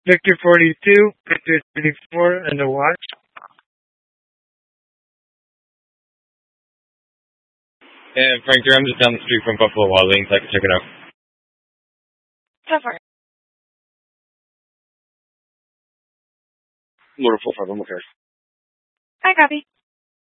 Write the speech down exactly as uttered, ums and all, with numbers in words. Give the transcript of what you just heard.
Victor forty-two, Victor thirty-four, and a watch. And Frank, I'm just down the street from Buffalo Wild Wings. I can check it out. Go for it. Motor four five, I'm okay. I copy.